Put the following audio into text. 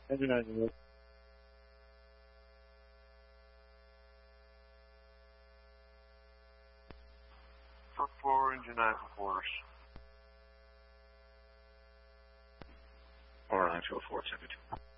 Engine 9. For 4, engine 9 for quarters. 4 9 2 4 72.